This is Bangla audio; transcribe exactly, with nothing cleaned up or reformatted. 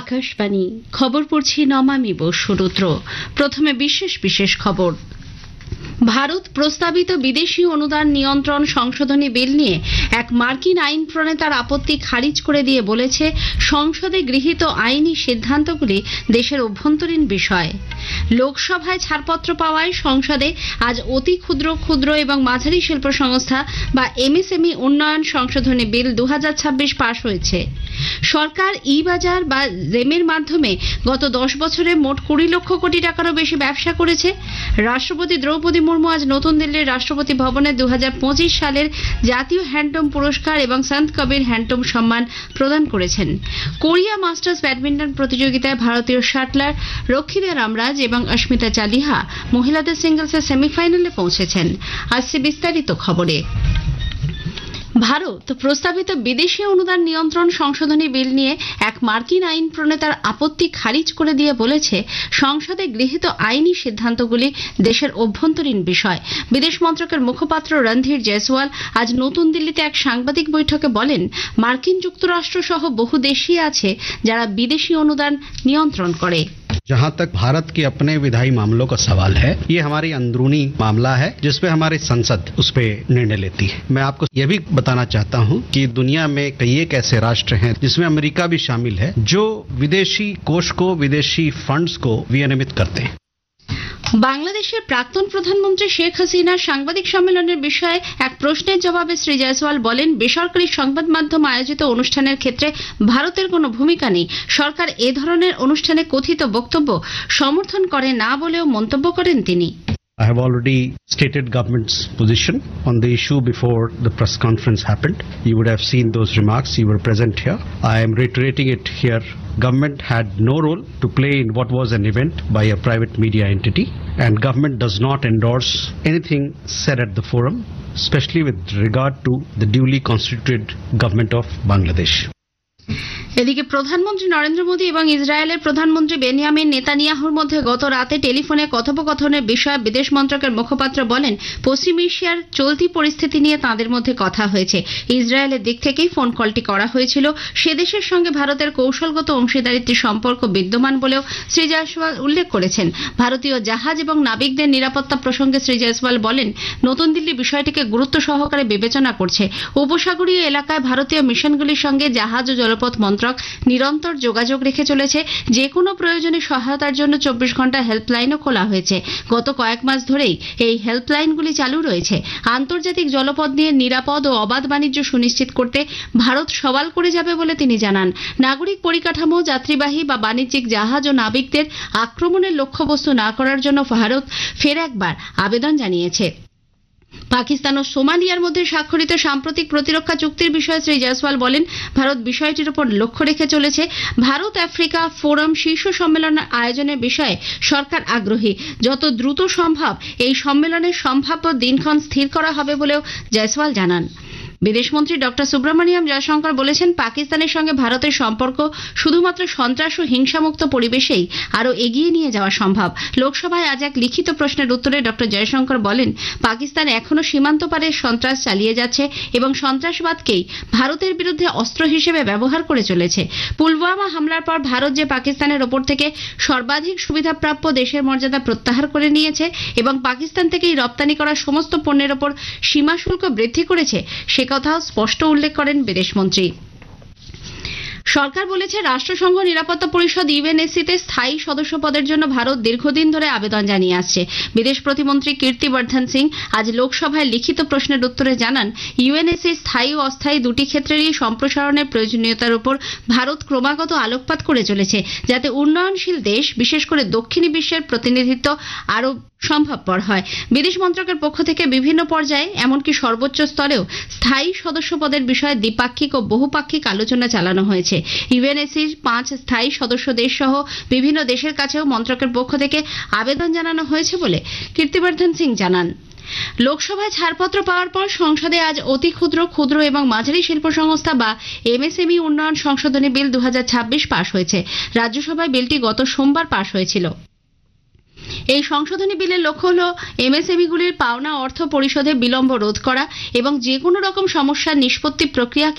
আকাশবাণী খবর পড়ছি নমামি বসুরুদ্র। প্রথমে বিশেষ বিশেষ খবর। ভারত প্রস্তাবিত বিদেশি অনুদান নিয়ন্ত্রণ সংশোধনী বিল নিয়ে এক মার্কিন আইন প্রণেতার আপত্তি খারিজ করে দিয়ে বলেছে, সংসদে গৃহীত আইনি সিদ্ধান্তগুলি দেশের অভ্যন্তরীণ বিষয়। লোকসভায় ছাড়পত্র পাওয়ায় সংসদে আজ অতি ক্ষুদ্র ক্ষুদ্র এবং মাঝারি শিল্প সংস্থা বা এমএসএমই উন্নয়ন সংশোধনী বিল দু হাজার ছাব্বিশ পাশ হয়েছে। সরকার ই বাজার বা জেমের মাধ্যমে গত দশ বছরে মোট কুড়ি লক্ষ কোটি টাকারও বেশি ব্যবসা করেছে। রাষ্ট্রপতি দ্রৌপদী মুর্মু আজ নতুন দিল্লির রাষ্ট্রপতি ভবনে দু হাজার পঁচিশ সালের জাতীয় হ্যান্ডলুম পুরস্কার এবং সন্ত কবির হ্যান্ডলুম সম্মান প্রদান করেছেন। কোরিয়া মাস্টার্স ব্যাডমিন্টন প্রতিযোগিতায় ভারতীয় শাটলার রক্ষিতা রামরাজ এবং অস্মিতা চালিহা মহিলাদের সিঙ্গলসের সেমিফাইনালে পৌঁছেছেন। আসছে বিস্তারিত খবরে। ভারত প্রস্তাবিত বিদেশি অনুদান নিয়ন্ত্রণ সংশোধনী বিল নিয়ে এক মার্কিন আইন প্রণেতার আপত্তি খারিজ করে দিয়ে বলেছে, সংসদে গৃহীত আইনি সিদ্ধান্তগুলি দেশের অভ্যন্তরীণ বিষয়। বিদেশ মন্ত্রকের মুখপাত্র রণধীর জয়সওয়াল আজ নতুন দিল্লিতে এক সাংবাদিক বৈঠকে বলেন, মার্কিন যুক্তরাষ্ট্র সহ বহু দেশই আছে যারা বিদেশি অনুদান নিয়ন্ত্রণ করে। जहां तक भारत के अपने विधायी मामलों का सवाल है, ये हमारी अंदरूनी मामला है जिसपे हमारी संसद उस पे निर्णय लेती है। मैं आपको ये भी बताना चाहता हूं कि दुनिया में कई एक ऐसे राष्ट्र हैं जिसमें अमेरिका भी शामिल है, जो विदेशी कोष को, विदेशी फंड्स को विनियमित करते हैं। বাংলাদেশের প্রাক্তন প্রধানমন্ত্রী শেখ হাসিনার সাংবাদিক সম্মেলনের বিষয়ে এক প্রশ্নের জবাবে শ্রী জয়সওয়াল বলেন, বেসরকারি সংবাদ মাধ্যম আয়োজিত অনুষ্ঠানের ক্ষেত্রে ভারতের কোনো ভূমিকা নেই। সরকার এ ধরনের অনুষ্ঠানে কথিত বক্তব্য সমর্থন করে না বলেও মন্তব্য করেন তিনি। I have already stated government's position on the issue before the press conference happened. You would have seen those remarks. You were present here. I am reiterating it here. Government had no role to play in what was an event by a private media entity, and government does not endorse anything said at the forum, especially with regard to the duly constituted government of Bangladesh. এদিকে প্রধানমন্ত্রী নরেন্দ্র মোদী এবং ইসরায়েলের প্রধানমন্ত্রী বেনিয়ামিন নেতানিয়াহুর মধ্যে গত রাতে টেলিফোনে কথোপকথনের বিষয়ে বিদেশ মন্ত্রকের মুখপাত্র বলেন, পশ্চিম এশিয়ার চলতি পরিস্থিতি নিয়ে তাঁদের মধ্যে কথা হয়েছে। ইসরায়েলের দিক থেকেই ফোন কলটি করা হয়েছিল। সে দেশের সঙ্গে ভারতের কৌশলগত অংশীদারিত্বের সম্পর্ক বিদ্যমান বলেও শ্রী জয়সওয়াল উল্লেখ করেছেন। ভারতীয় জাহাজ এবং নাবিকদের নিরাপত্তা প্রসঙ্গে শ্রী জয়সওয়াল বলেন, নতুন দিল্লি বিষয়টিকে গুরুত্ব সহকারে বিবেচনা করছে। উপসাগরীয় এলাকায় ভারতীয় মিশনগুলির সঙ্গে জাহাজ ও জলপথ মন্ত্রক নিরন্তর যোগাযোগ রেখে চলেছে। যে কোনো প্রয়োজনে সহায়তার জন্য চব্বিশ ঘন্টা হেল্পলাইনও খোলা হয়েছে। গত কয়েক মাস ধরেই এই হেল্পলাইনগুলি চালু রয়েছে। আন্তর্জাতিক জলপথ নিয়ে নিরাপদ ও অবাধ বাণিজ্য সুনিশ্চিত করতে ভারত সওয়াল করে যাবে বলে তিনি জানান। নাগরিক পরিকাঠামো, যাত্রীবাহী বা বাণিজ্যিক জাহাজ ও নাবিকদের আক্রমণের লক্ষ্যবস্তু না করার জন্য ভারত ফের একবার আবেদন জানিয়েছে। পাকিস্তান ও সোমালিয়ার মধ্যে স্বাক্ষরিত সাম্প্রতিক প্রতিরক্ষা চুক্তির বিষয়ে শ্রী জয়সওয়াল বলেন, ভারত বিষয়টির উপর লক্ষ্য রেখে চলেছে। ভারত আফ্রিকা ফোরাম শীর্ষ সম্মেলন আয়োজনের বিষয়ে সরকার আগ্রহী। যত দ্রুত সম্ভব এই সম্মেলনের সম্ভাব্য দিনক্ষণ স্থির করা হবে বলেও জয়সওয়াল জানান। বিদেশমন্ত্রী ডক্টর সুব্রমণিয়াম জয়শঙ্কর বলেছেন, পাকিস্তানের সঙ্গে ভারতের সম্পর্ক শুধুমাত্র সন্ত্রাস ও হিংসামুক্ত পরিবেশেই আরও এগিয়ে নিয়ে যাওয়া সম্ভব। লোকসভায় আজ এক লিখিত প্রশ্নের উত্তরে ডক্টর জয়শঙ্কর বলেন, পাকিস্তান এখনো সীমান্ত পারে সন্ত্রাস চালিয়ে যাচ্ছে এবং সন্ত্রাসবাদকেই ভারতের বিরুদ্ধে অস্ত্র হিসেবে ব্যবহার করে চলেছে। পুলওয়ামা হামলার পর ভারত যে পাকিস্তানের ওপর থেকে সর্বাধিক সুবিধাপ্রাপ্য দেশের মর্যাদা প্রত্যাহার করে নিয়েছে এবং পাকিস্তান থেকেই রপ্তানি করা সমস্ত পণ্যের ওপর সীমা শুল্ক বৃদ্ধি করেছে, সে কথাও স্পষ্ট উল্লেখ করেন বিদেশমন্ত্রী। সরকার বলেছে, রাষ্ট্রসংঘ নিরাপত্তা পরিষদ ইউএনএসসিতে স্থায়ী সদস্য পদের জন্য ভারত দীর্ঘদিন ধরে আবেদন জানিয়ে আসছে। বিদেশ প্রতিমন্ত্রী কীর্তিবর্ধন সিং আজ লোকসভায় লিখিত প্রশ্নের উত্তরে জানান, ইউএনএসসি স্থায়ী ও অস্থায়ী দুটি ক্ষেত্রেরই সম্প্রসারণের প্রয়োজনীয়তার উপর ভারত ক্রমাগত আলোকপাত করে চলেছে, যাতে উন্নয়নশীল দেশ, বিশেষ করে দক্ষিণী বিশ্বের প্রতিনিধিত্ব আরও সম্ভবপর হয়। বিদেশ মন্ত্রকের পক্ষ থেকে বিভিন্ন পর্যায়ে এমনকি সর্বোচ্চ স্তরেও স্থায়ী সদস্য পদের বিষয়ে দ্বিপাক্ষিক ও বহুপাক্ষিক আলোচনা চালানো হয়েছে। ইউএনএসসির পাঁচ স্থায়ী সদস্য দেশ সহ বিভিন্ন দেশের কাছেও মন্ত্রকের পক্ষ থেকে আবেদন জানানো হয়েছে বলে কীর্তিবর্ধন সিং জানান। লোকসভায় ছাড়পত্র পাওয়ার পর সংসদে আজ অতি ক্ষুদ্র ক্ষুদ্র এবং মাঝারি শিল্প সংস্থা বা এমএসএমই উন্নয়ন সংশোধনী বিল দু হাজার ছাব্বিশ পাশ হয়েছে। রাজ্যসভায় বিলটি গত সোমবার পাশ হয়েছিল। এই সংশোধনী বিলের লক্ষ্য হল এমএসএমইগুলির পাওনা অর্থ পরিশোধে বিলম্ব রোধ করা এবং যে কোনো রকম সমস্যার নিষ্পত্তি প্রক্রিয়াকে